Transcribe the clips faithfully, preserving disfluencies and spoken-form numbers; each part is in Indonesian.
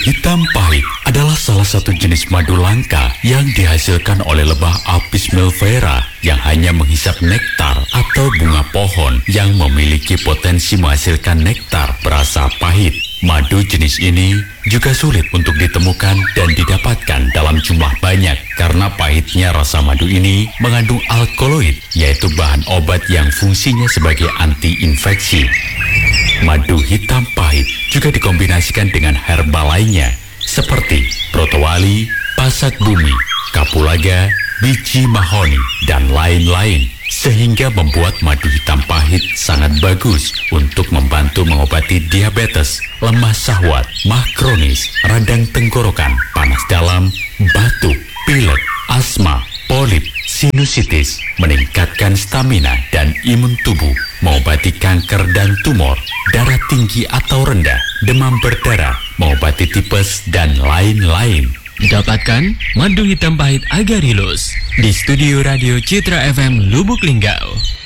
Hitam pahit adalah salah satu jenis madu langka yang dihasilkan oleh lebah Apis mellifera yang hanya menghisap nektar atau bunga pohon yang memiliki potensi menghasilkan nektar berasa pahit. Madu jenis ini juga sulit untuk ditemukan dan didapatkan dalam jumlah banyak karena pahitnya rasa madu ini mengandung alkaloid, yaitu bahan obat yang fungsinya sebagai anti-infeksi. Madu hitam pahit juga dikombinasikan dengan herba lainnya seperti protowali, pasak bumi, kapulaga, biji mahoni, dan lain-lain, sehingga membuat madu hitam pahit sangat bagus untuk membantu mengobati diabetes, lemah syahwat, mah kronis, radang tenggorokan, panas dalam, batuk, pilek, asma, polip, sinusitis, meningkatkan stamina dan imun tubuh, mengobati kanker dan tumor, darah tinggi atau rendah, demam berdarah, mengobati tipes, dan lain-lain. Dapatkan madu hitam pahit Agarilus di studio Radio Citra F M Lubuk Linggau.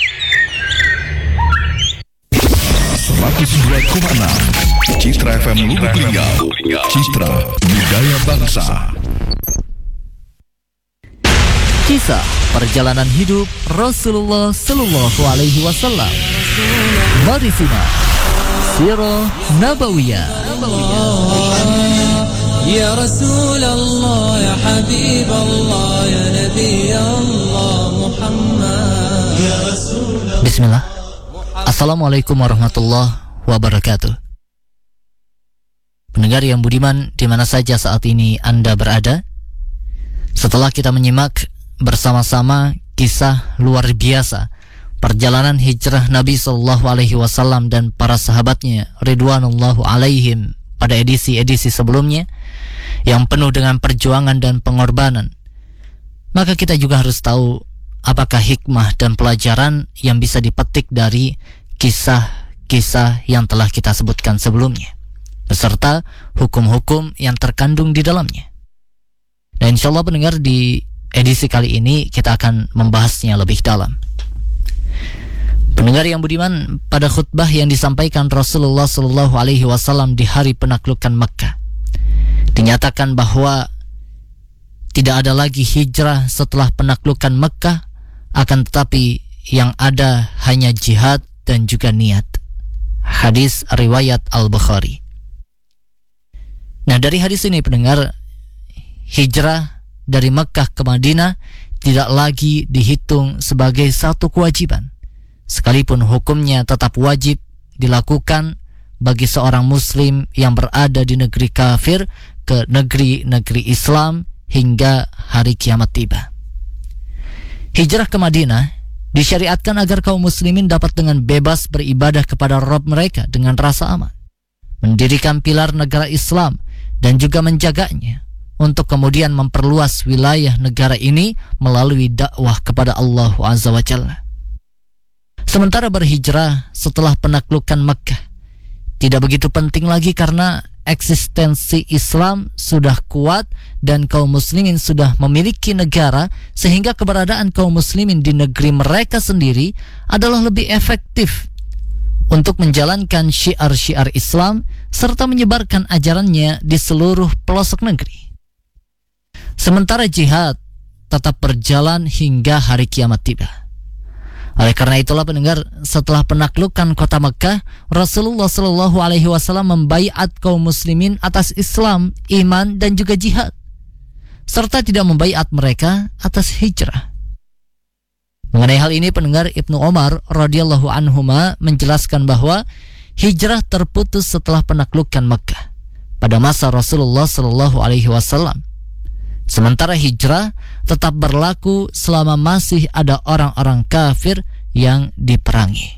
seratus dua koma enam Citra F M Lubuk Linggau. Citra Budaya Bangsa. Kisah perjalanan hidup Rasulullah Sallallahu Alaihi Wasallam. Mari simak Sirah Nabawiyah. Ya Rasulullah, ya Habib Allah, ya Nabi Allah Muhammad. Ya Rasulullah. Bismillah. Assalamualaikum warahmatullahi wabarakatuh. Pendengar yang budiman, di mana saja saat ini Anda berada, setelah kita menyimak bersama-sama kisah luar biasa perjalanan hijrah Nabi Sallallahu Alaihi Wasallam dan para sahabatnya Ridwanullahu Alaihim pada edisi-edisi sebelumnya yang penuh dengan perjuangan dan pengorbanan, maka kita juga harus tahu apakah hikmah dan pelajaran yang bisa dipetik dari kisah-kisah yang telah kita sebutkan sebelumnya, beserta hukum-hukum yang terkandung di dalamnya. Dan insya Allah pendengar, di edisi kali ini kita akan membahasnya lebih dalam. Pendengar yang budiman, pada khutbah yang disampaikan Rasulullah Sallallahu Alaihi Wasallam di hari penaklukan Makkah, dinyatakan bahwa tidak ada lagi hijrah setelah penaklukan Makkah, akan tetapi yang ada hanya jihad dan juga niat. Hadis riwayat Al-Bukhari. Nah, dari hadis ini pendengar, hijrah dari Makkah ke Madinah tidak lagi dihitung sebagai satu kewajiban, sekalipun hukumnya tetap wajib dilakukan bagi seorang muslim yang berada di negeri kafir ke negeri-negeri Islam hingga hari kiamat tiba. Hijrah ke Madinah disyariatkan agar kaum muslimin dapat dengan bebas beribadah kepada Rabb mereka dengan rasa aman, mendirikan pilar negara Islam dan juga menjaganya, untuk kemudian memperluas wilayah negara ini melalui dakwah kepada Allah Azza wa Jalla. Sementara berhijrah setelah penaklukan Makkah tidak begitu penting lagi karena eksistensi Islam sudah kuat dan kaum muslimin sudah memiliki negara, sehingga keberadaan kaum muslimin di negeri mereka sendiri adalah lebih efektif untuk menjalankan syiar-syiar Islam serta menyebarkan ajarannya di seluruh pelosok negeri. Sementara jihad tetap berjalan hingga hari kiamat tiba. Oleh karena itulah pendengar, setelah penaklukan kota Mekah, Rasulullah Shallallahu Alaihi Wasallam membaiat kaum muslimin atas Islam, iman dan juga jihad, serta tidak membaiat mereka atas hijrah. Mengenai hal ini pendengar, Ibnu Umar radhiyallahu anhuma menjelaskan bahwa hijrah terputus setelah penaklukan Mekah pada masa Rasulullah Shallallahu Alaihi Wasallam. Sementara hijrah tetap berlaku selama masih ada orang-orang kafir yang diperangi.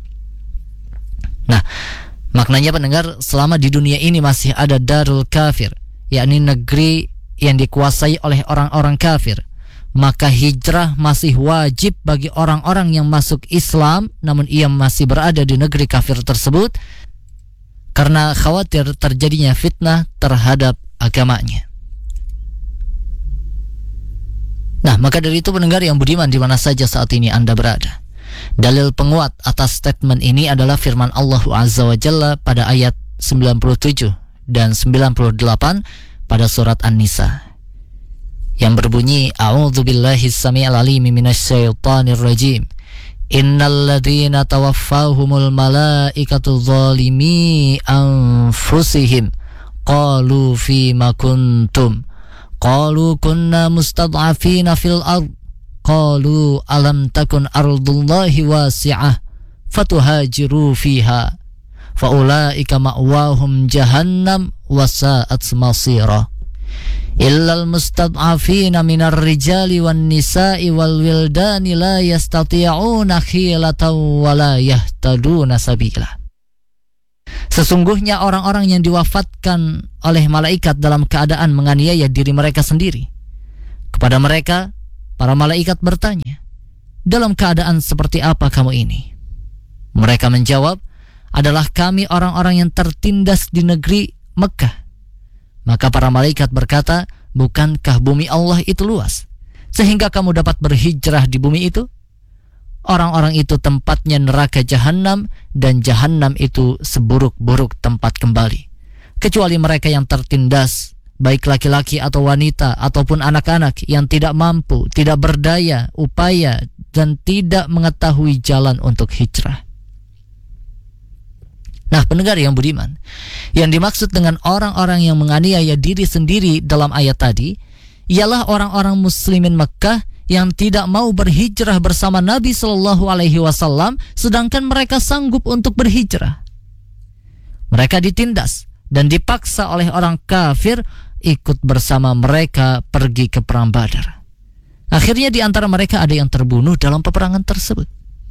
Nah, maknanya pendengar, selama di dunia ini masih ada darul kafir, yakni negeri yang dikuasai oleh orang-orang kafir, maka hijrah masih wajib bagi orang-orang yang masuk Islam namun ia masih berada di negeri kafir tersebut, karena khawatir terjadinya fitnah terhadap agamanya. Nah, maka dari itu pendengar yang budiman di mana saja saat ini Anda berada, dalil penguat atas statement ini adalah firman Allah Azza wa Jalla pada ayat sembilan puluh tujuh dan sembilan puluh delapan pada surat An-Nisa yang berbunyi A'udzubillahi samii'il 'aliim minasyaitonir rajim. Innal ladzina tawaffahumul malaikatu zalimi anfusihim qalu fima kuntum qalu kunna mustad'afina fil ard qalu alam takun ardullahi wasi'ah fatuhajiru fiha faulaika ma'wahum jahannam wasa'at masira illal mustad'afina minar rijali wan nisa'i wal wildani la yastati'una khilatan wa la yahtaduna sabila. Sesungguhnya orang-orang yang diwafatkan oleh malaikat dalam keadaan menganiaya diri mereka sendiri. Kepada mereka para malaikat bertanya, dalam keadaan seperti apa kamu ini? Mereka menjawab, adalah kami orang-orang yang tertindas di negeri Mekah. Maka para malaikat berkata, bukankah bumi Allah itu luas sehingga kamu dapat berhijrah di bumi itu? Orang-orang itu tempatnya neraka Jahannam, dan Jahannam itu seburuk-buruk tempat kembali. Kecuali mereka yang tertindas, baik laki-laki atau wanita ataupun anak-anak yang tidak mampu, tidak berdaya, upaya, dan tidak mengetahui jalan untuk hijrah. Nah, pendengar yang budiman, yang dimaksud dengan orang-orang yang menganiaya diri sendiri dalam ayat tadi ialah orang-orang muslimin Mekah yang tidak mau berhijrah bersama Nabi Shallallahu Alaihi Wasallam, sedangkan mereka sanggup untuk berhijrah. Mereka ditindas dan dipaksa oleh orang kafir ikut bersama mereka pergi ke perang Badar. Akhirnya di antara mereka ada yang terbunuh dalam peperangan tersebut.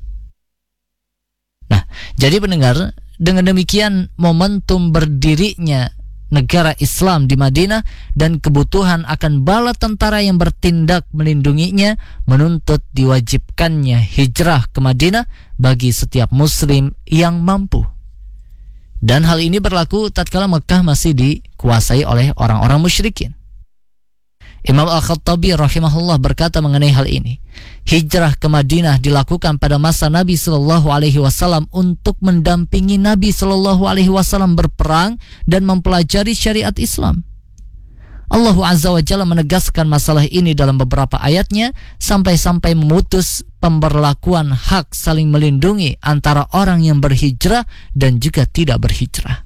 Nah, jadi pendengar, dengan demikian momentum berdirinya negara Islam di Madinah dan kebutuhan akan bala tentara yang bertindak melindunginya menuntut diwajibkannya hijrah ke Madinah bagi setiap muslim yang mampu. Dan hal ini berlaku tatkala Mekah masih dikuasai oleh orang-orang musyrikin. Imam Al-Khattabi rahimahullah berkata mengenai hal ini, hijrah ke Madinah dilakukan pada masa Nabi Shallallahu Alaihi Wasallam untuk mendampingi Nabi Shallallahu Alaihi Wasallam berperang dan mempelajari syariat Islam. Allah Azza wa Jalla menegaskan masalah ini dalam beberapa ayatnya sampai-sampai memutus pemberlakuan hak saling melindungi antara orang yang berhijrah dan juga tidak berhijrah.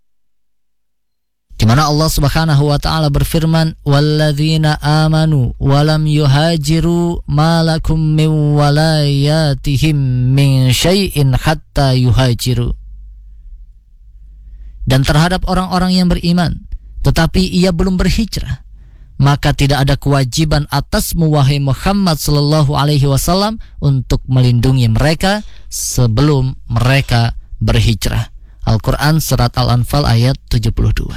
Di mana Allah Subhanahu wa taala berfirman, "Walladzina amanu wa lam yuhajiru ma lakum min walayatihim min syai'in hatta yuhajiru." Dan terhadap orang-orang yang beriman tetapi ia belum berhijrah, maka tidak ada kewajiban atasmu wahai Muhammad sallallahu alaihi wasallam untuk melindungi mereka sebelum mereka berhijrah. Al-Quran Surat Al-Anfal ayat tujuh puluh dua.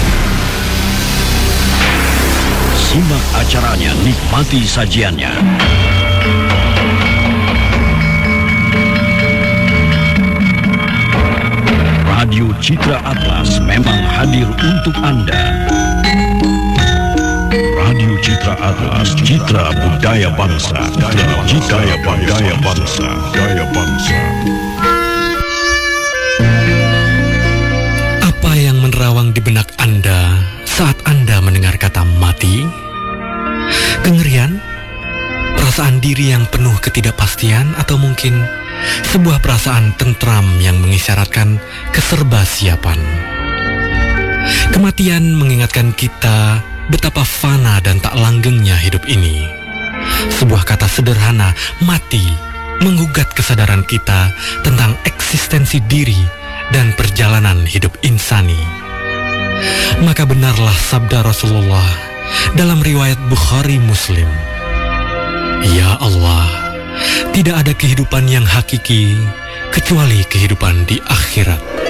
Simak acaranya, nikmati sajiannya. Radio Citra Atlas memang hadir untuk Anda. Radio Citra Atlas, citra budaya bangsa, citra budaya bangsa, budaya bangsa. Apa yang menerawang di benak Anda saat Anda mendengar kata mati? Kengerian? Perasaan diri yang penuh ketidakpastian? Atau mungkin sebuah perasaan tentram yang mengisyaratkan keserbasiapan? Kematian mengingatkan kita betapa fana dan tak langgengnya hidup ini. Sebuah kata sederhana, mati, menggugat kesadaran kita tentang eksistensi diri dan perjalanan hidup insani. Maka benarlah sabda Rasulullah dalam riwayat Bukhari Muslim, "Ya Allah, tidak ada kehidupan yang hakiki kecuali kehidupan di akhirat."